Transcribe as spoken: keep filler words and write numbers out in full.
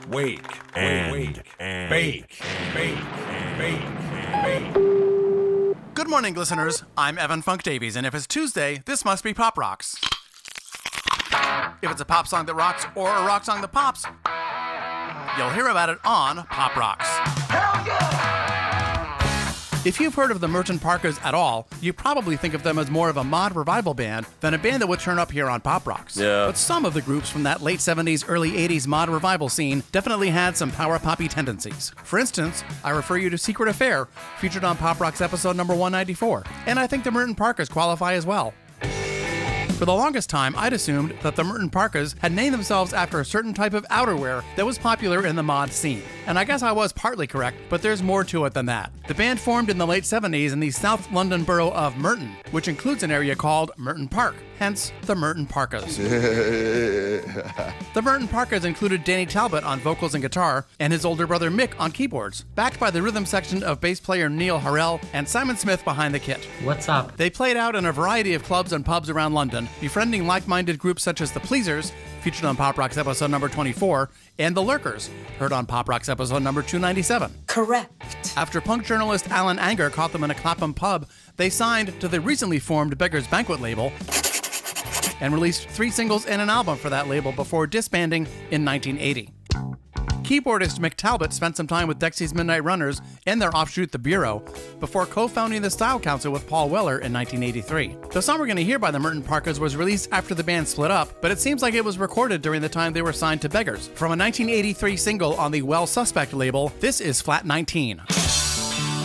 wake, and, wake, and bake, bake, bake, bake. Good morning, listeners. I'm Evan Funk Davies, and if it's Tuesday, this must be Pop Rocks. If it's a pop song that rocks or a rock song that pops, you'll hear about it on Pop Rocks. Hell yeah! If you've heard of the Merchant Parkas at all, you probably think of them as more of a mod revival band than a band that would turn up here on Pop Rocks. Yeah. But some of the groups from that late seventies, early eighties mod revival scene definitely had some power poppy tendencies. For instance, I refer you to Secret Affair, featured on Pop Rocks episode number one ninety-four. And I think the Merchant Parkas qualify as well. For the longest time, I'd assumed that the Merchant Parkas had named themselves after a certain type of outerwear that was popular in the mod scene. And I guess I was partly correct, but there's more to it than that. The band formed in the late seventies in the South London borough of Merton, which includes an area called Merton Park, hence the Merton Parkas. The Merton Parkas included Danny Talbot on vocals and guitar, and his older brother Mick on keyboards, backed by the rhythm section of bass player Neil Harrell and Simon Smith behind the kit. What's up? They played out in a variety of clubs and pubs around London, befriending like-minded groups such as the Pleasers, featured on Pop Rocks episode number twenty-four, and the Lurkers, heard on Pop Rocks episode number two ninety-seven. Correct. After punk journalist Alan Anger caught them in a Clapham pub, they signed to the recently formed Beggars Banquet label and released three singles and an album for that label before disbanding in nineteen eighty. Keyboardist Mick Talbot spent some time with Dexy's Midnight Runners and their offshoot The Bureau before co-founding the Style Council with Paul Weller in nineteen eighty-three. The song we're going to hear by the Merton Parkas was released after the band split up, but it seems like it was recorded during the time they were signed to Beggars. From a nineteen eighty-three single on the Well Suspect label, this is Flat nineteen.